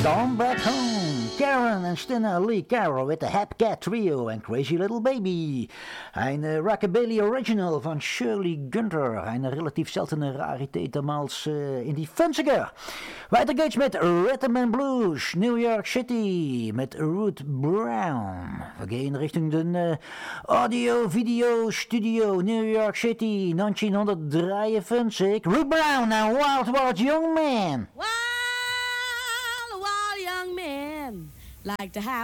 Gone Back Home. Karen en Stina Lee Carroll with the Hap Cat Trio en Crazy Little Baby. Een rockabilly original van Shirley Gunter. Een relatief zeldene rariteit damals in die Funziger. Weiter geht's met Rhythm and Blues, New York City, met Ruth Brown. We gaan richting de audio-video studio New York City, 1953. Ruth Brown en Wild Wild Young Man. Wild young men like to have